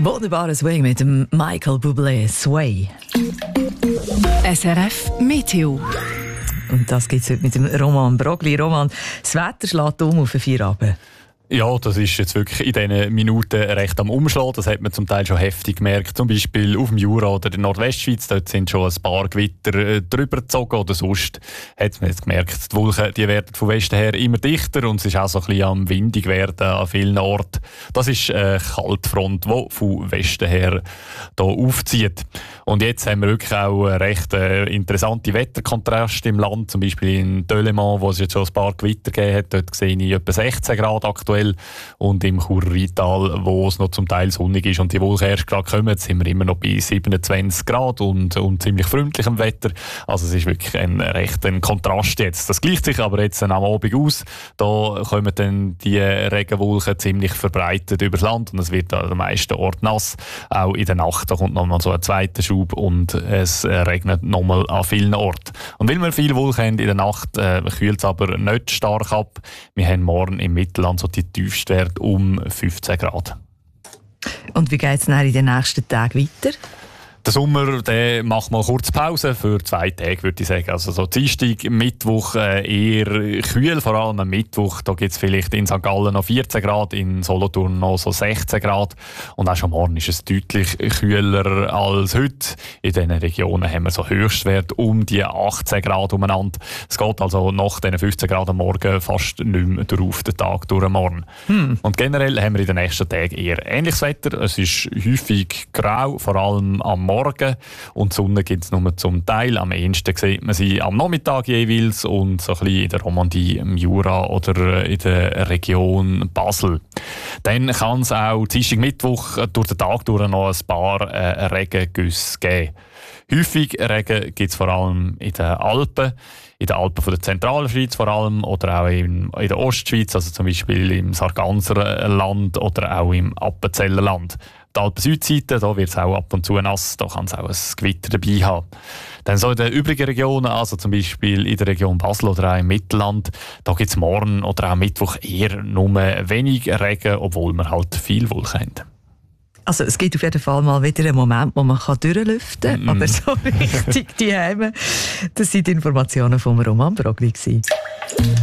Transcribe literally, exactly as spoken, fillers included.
Wunderbarer Swing mit dem Michael Bublé, Sway. S R F Meteo. Und das gibt es heute mit dem Roman Brogli. Roman, das Wetter schlägt um auf den Feierabend. Ja, das ist jetzt wirklich in diesen Minuten recht am Umschlagen. Das hat man zum Teil schon heftig gemerkt. Zum Beispiel auf dem Jura oder der Nordwestschweiz. Dort sind schon ein paar Gewitter äh, drüber gezogen. Oder sonst hat man jetzt gemerkt, die Wolken die werden von Westen her immer dichter und es ist auch so ein bisschen am windig werden an vielen Orten. Das ist eine Kaltfront, die von Westen her hier aufzieht. Und jetzt haben wir wirklich auch recht äh, interessante Wetterkontraste im Land. Zum Beispiel in Delémont, wo es jetzt schon ein paar Gewitter gegeben hat. Dort sehe ich etwa sechzehn Grad aktuell. Und im Chur-Rheintal, wo es noch zum Teil sonnig ist und die Wolken erst gerade kommen, sind wir immer noch bei siebenundzwanzig Grad und, und ziemlich freundlichem Wetter. Also es ist wirklich ein recht ein Kontrast jetzt. Das gleicht sich aber jetzt am Abend aus. Da kommen dann die Regenwolken ziemlich verbreitet übers Land und es wird an den meisten Orten nass. Auch in der Nacht da kommt nochmal so ein zweiter Schub und es regnet nochmal an vielen Orten. Und weil wir viele Wolken haben in der Nacht, äh, kühlt es aber nicht stark ab. Wir haben morgen im Mittelland so die Tiefstwert um fünfzehn Grad. Und wie geht es dann in den nächsten Tagen weiter? Der Sommer der macht mal kurz Pause für zwei Tage, würde ich sagen. Also so Dienstag, Mittwoch äh, eher kühl, vor allem am Mittwoch. Da gibt es vielleicht in Sankt Gallen noch vierzehn Grad, in Solothurn noch so sechzehn Grad. Und auch schon morgen ist es deutlich kühler als heute. In diesen Regionen haben wir so Höchstwert um die achtzehn Grad umeinander. Es geht also nach diesen fünfzehn Grad am Morgen fast nicht mehr durch den Tag durch morgen. Hm. Und generell haben wir in den nächsten Tagen eher ähnliches Wetter. Es ist häufig grau, vor allem am Morgen. Morgen. Und die Sonne gibt es nur zum Teil. Am ehesten sieht man sie am Nachmittag jeweils und so ein bisschen in der Romandie, im Jura oder in der Region Basel. Dann kann es auch Dienstag, Mittwoch durch den Tag durch noch ein paar äh, Regengüsse geben. Häufig Regen gibt es vor allem in den Alpen, in den Alpen von der zentralen Schweiz vor allem oder auch in, in der Ostschweiz, also zum Beispiel im Sarganserland oder auch im Appenzellerland. Die Alpen-Südseite, da wird es auch ab und zu nass, da kann es auch ein Gewitter dabei haben. Dann so in den übrigen Regionen, also zum Beispiel in der Region Basel oder auch im Mittelland, da gibt es morgen oder auch Mittwoch eher nur wenig Regen, obwohl wir halt viel Wolken haben. Also es gibt auf jeden Fall mal wieder einen Moment, wo man durchlüften kann, mm. aber so richtig die Heime. Das waren die Informationen von Roman Brogli.